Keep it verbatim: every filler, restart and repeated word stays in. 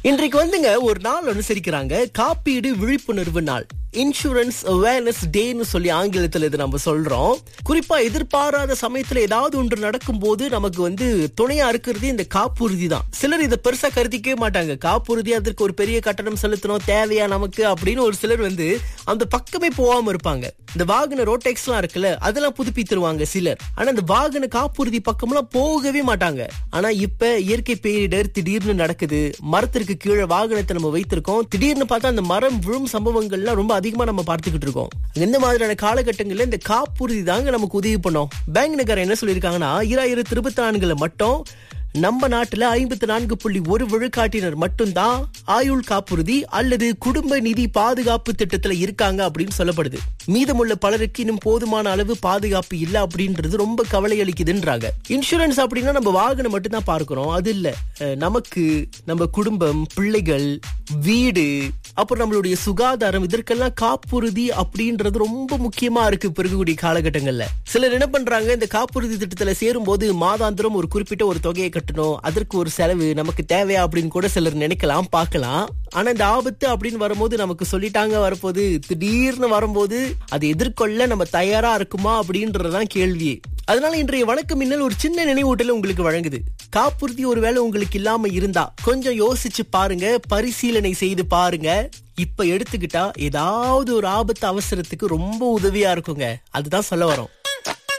இன்றைக்கு வந்துங்க ஒரு நாள் அனுசரிக்கிறாங்க, காப்பீடு விழிப்புணர்வு நாள். இன்சூரன்ஸ் அவேர்னஸ் டேன்னு சொல்லி ஆங்கிலத்துல இது நம்ம சொல்றோம். குறிப்பா எதிர்பாராத சமயத்துல ஏதாவது ஒன்று நடக்கும் போது நமக்கு வந்து துணையா இருக்கிறது இந்த காப்புறுதி தான். சிலர் இதை பெருசா கருதிக்கவே மாட்டாங்க. காப்புறுதி, அதற்கு ஒரு பெரிய கட்டணம் செலுத்தணும், தேவையா நமக்கு அப்படின்னு ஒரு சிலர் வந்து அந்த பக்கமே போகாம இருப்பாங்க. இந்த வாகன ரோடெக்ஸ் எல்லாம் இருக்குல்ல, அதெல்லாம் புதுப்பித்துருவாங்க சிலர். ஆனா இந்த வாகன காப்புறுதி பக்கம்லாம் போகவே மாட்டாங்க. ஆனா இப்ப இயற்கை பேரிடர் திடீர்னு நடக்குது, மரத்திற்கு கீழே வாகனத்தை நம்ம வைத்திருக்கோம், திடீர்னு பார்த்தா அந்த மரம் விழும் சம்பவங்கள்லாம் ரொம்ப அதிகமா நம்ம பார்த்துக்கிட்டு இருக்கோம். இந்த மாதிரியான காலகட்டங்கள்ல இந்த காப்புறுதி தாங்க நமக்கு உதவி பண்ணோம். பேங்க் நகர் என்ன சொல்லியிருக்காங்கன்னா, இரண்டாயிரத்தி இருபத்தி நான்குல மட்டும் நம்ம நாட்டுல ஐம்பத்தி நான்கு புள்ளி ஒரு விழுக்காட்டினர் மட்டும்தான் ஆயுள் காப்புறுதி அல்லது குடும்ப நிதி பாதுகாப்பு திட்டத்துல இருக்காங்க அப்படின்னு சொல்லப்படுது. மீதமுள்ள பலருக்கு இன்னும் போதுமான அளவு பாதுகாப்பு இல்ல அப்படின்றது ரொம்ப கவலை அளிக்குதுன்றாங்க. இன்சூரன்ஸ் அப்படின்னா நம்ம வாகனம் மட்டும்தான் பார்க்கிறோம், அது இல்ல. நமக்கு நம்ம குடும்பம், பிள்ளைகள், வீடு, அப்புறம் நம்மளுடைய சுகாதாரம், இதற்கெல்லாம் காப்புறுதி அப்படின்றது ரொம்ப முக்கியமா இருக்கு பிறகுக்கூடிய காலகட்டங்கள்ல. சிலர் என்ன பண்றாங்க, இந்த காப்புறுதி திட்டத்துல சேரும் போது மாதாந்திரம் ஒரு குறிப்பிட்ட ஒரு தொகையை கட்டணும், அதற்கு ஒரு செலவு நமக்கு தேவையா அப்படின்னு கூட சிலர் நினைக்கலாம், பார்க்கலாம். ஆனா இந்த ஆபத்து அப்படின்னு வரும்போது நமக்கு சொல்லிட்டாங்க வரப்போது, திடீர்னு வரும்போது அதை எதிர்கொள்ள நம்ம தயாரா இருக்குமா அப்படின்றதுதான் கேள்வி. அதனால இன்றைய வணக்கம் மின்னல் ஒரு சின்ன நினைவூட்டல உங்களுக்கு வழங்குது. காப்புறுதி ஒருவேளை உங்களுக்கு இல்லாம இருந்தா கொஞ்சம் யோசிச்சு பாருங்க, பரிசீலனை செய்து பாருங்க. இப்ப எடுத்துக்கிட்டா ஏதாவது ஒரு ஆபத்து அவசரத்துக்கு ரொம்ப உதவியா இருக்குங்க. அதுதான் சொல்ல வரோம்.